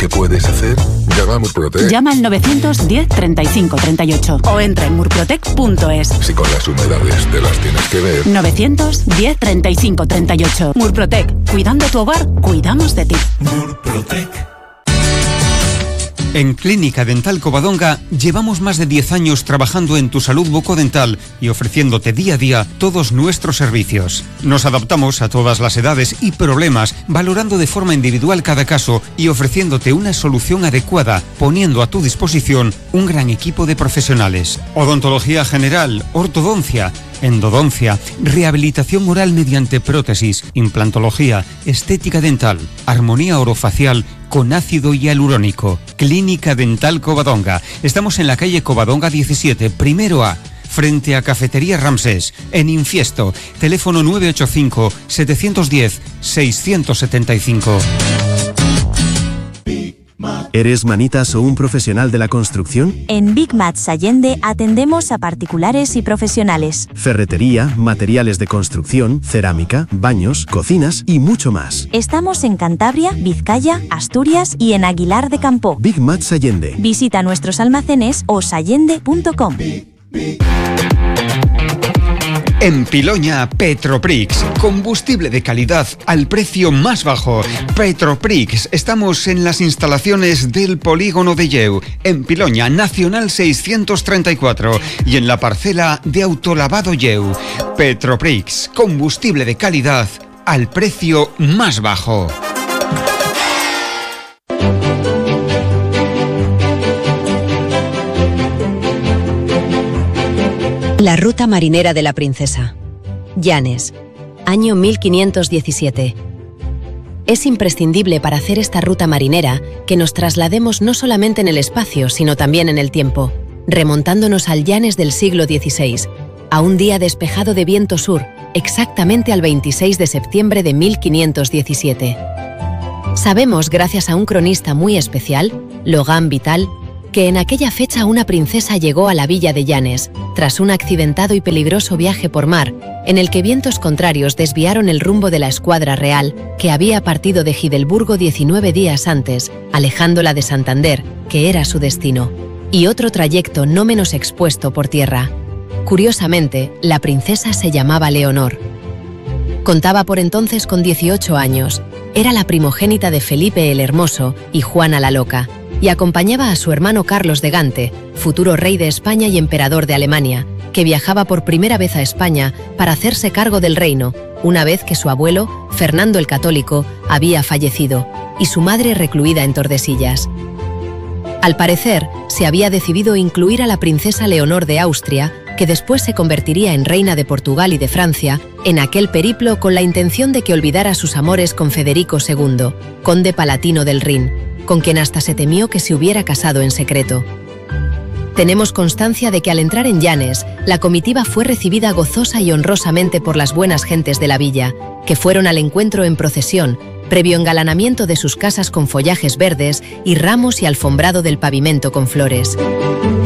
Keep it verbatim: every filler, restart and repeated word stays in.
¿Qué puedes hacer? Llama a Murprotec. Llama al novecientos diez treinta y cinco treinta y ocho o entra en murprotec punto es. Si con las humedades te las tienes que ver. novecientos diez treinta y cinco treinta y ocho. Murprotec. Cuidando tu hogar, cuidamos de ti. Murprotec. En Clínica Dental Covadonga llevamos más de diez años trabajando en tu salud bucodental y ofreciéndote día a día todos nuestros servicios. Nos adaptamos a todas las edades y problemas, valorando de forma individual cada caso y ofreciéndote una solución adecuada, poniendo a tu disposición un gran equipo de profesionales. Odontología general, ortodoncia, endodoncia, rehabilitación oral mediante prótesis, implantología, estética dental, armonía orofacial con ácido hialurónico. Clínica Dental Covadonga. Estamos en la calle Covadonga diecisiete, primero A, frente a Cafetería Ramsés, en Infiesto. Teléfono nueve ocho cinco, siete uno cero, seis siete cinco. ¿Eres manitas o un profesional de la construcción? En Big Mats Allende atendemos a particulares y profesionales. Ferretería, materiales de construcción, cerámica, baños, cocinas y mucho más. Estamos en Cantabria, Vizcaya, Asturias y en Aguilar de Campoo. Big Mats Allende. Visita nuestros almacenes o sallende punto com. En Piloña, Petroprix, combustible de calidad al precio más bajo. Petroprix, estamos en las instalaciones del polígono de Lleu, en Piloña, Nacional seiscientos treinta y cuatro, y en la parcela de Autolavado Lleu. Petroprix, combustible de calidad al precio más bajo. La ruta marinera de la princesa. Llanes, año mil quinientos diecisiete. Es imprescindible para hacer esta ruta marinera que nos traslademos no solamente en el espacio, sino también en el tiempo, remontándonos al Llanes del siglo dieciséis, a un día despejado de viento sur, exactamente al veintiséis de septiembre de mil quinientos diecisiete. Sabemos, gracias a un cronista muy especial, Logan Vital, que en aquella fecha una princesa llegó a la villa de Llanes, tras un accidentado y peligroso viaje por mar, en el que vientos contrarios desviaron el rumbo de la escuadra real, que había partido de Gidelburgo diecinueve días antes, alejándola de Santander, que era su destino, y otro trayecto no menos expuesto por tierra. Curiosamente, la princesa se llamaba Leonor. Contaba por entonces con dieciocho años, era la primogénita de Felipe el Hermoso y Juana la Loca, y acompañaba a su hermano Carlos de Gante, futuro rey de España y emperador de Alemania, que viajaba por primera vez a España para hacerse cargo del reino, una vez que su abuelo, Fernando el Católico, había fallecido, y su madre recluida en Tordesillas. Al parecer, se había decidido incluir a la princesa Leonor de Austria, que después se convertiría en reina de Portugal y de Francia, en aquel periplo con la intención de que olvidara sus amores con Federico segundo, conde palatino del Rin, con quien hasta se temió que se hubiera casado en secreto. Tenemos constancia de que al entrar en Llanes, la comitiva fue recibida gozosa y honrosamente por las buenas gentes de la villa, que fueron al encuentro en procesión, previo engalanamiento de sus casas con follajes verdes y ramos y alfombrado del pavimento con flores.